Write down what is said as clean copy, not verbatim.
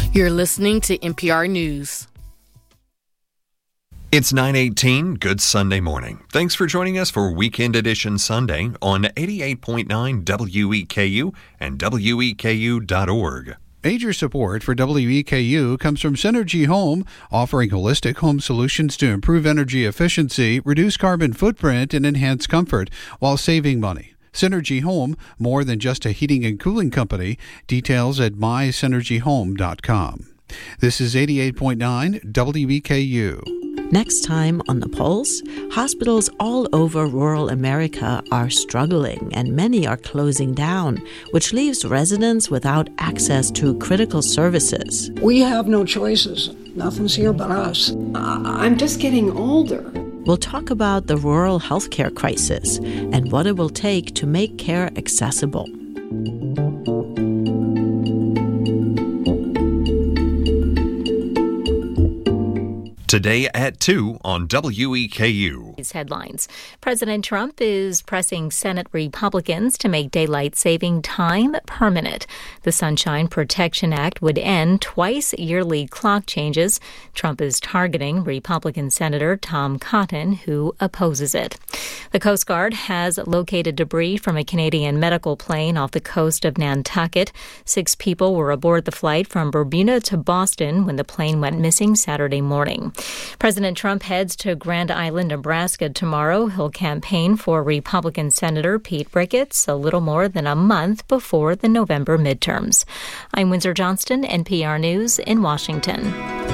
You're listening to NPR News. It's 9:18. Good Sunday morning. Thanks for joining us for Weekend Edition Sunday on 88.9 WEKU and WEKU.org. Major support for WEKU comes from Synergy Home, offering holistic home solutions to improve energy efficiency, reduce carbon footprint, and enhance comfort while saving money. Synergy Home, more than just a heating and cooling company. Details at mysynergyhome.com. This is 88.9 WEKU. Next time on The Pulse, hospitals all over rural America are struggling and many are closing down, which leaves residents without access to critical services. We have no choices. Nothing's here but us. I'm just getting older. We'll talk about the rural healthcare crisis and what it will take to make care accessible. Today at 2 on WEKU. These headlines. President Trump is pressing Senate Republicans to make daylight saving time permanent. The Sunshine Protection Act would end twice-yearly clock changes. Trump is targeting Republican Senator Tom Cotton, who opposes it. The Coast Guard has located debris from a Canadian medical plane off the coast of Nantucket. 6 people were aboard the flight from Bermuda to Boston when the plane went missing Saturday morning. President Trump heads to Grand Island, Nebraska tomorrow. He'll campaign for Republican Senator Pete Ricketts a little more than a month before the November midterms. I'm Windsor Johnston, NPR News in Washington.